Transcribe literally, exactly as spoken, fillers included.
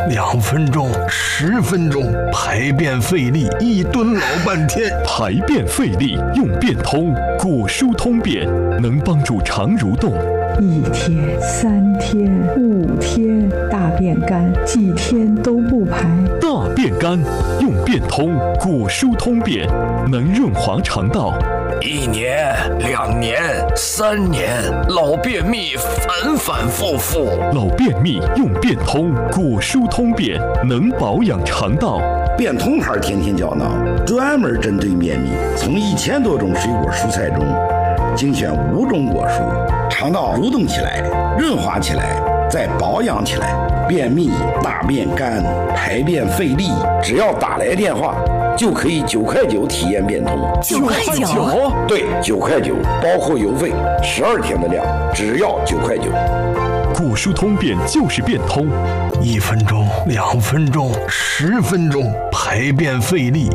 两分钟、十分钟，排便费力，一蹲老半天。 排便费力用便通，果蔬通便能帮助肠蠕动。 一天、三天、五天，大便干，几天都不排。 大便干用便通，果蔬通便能润滑肠道。 一年、两年、三年，老便秘反反复复。 老便秘用便通，果蔬通便能保养肠道。 便通牌天天胶囊专门针对便秘，从一千多种水果蔬菜中精选五种果蔬，肠道蠕动起来，润滑起来，再保养起来。便秘、大便干、排便费力，只要打来电话就可以九块九体验便通。 九块九？ 对，九块九，包括邮费，十二天的量，只要九块九。 果蔬通便就是便通， 一分钟、两分钟、十分钟，排便费力，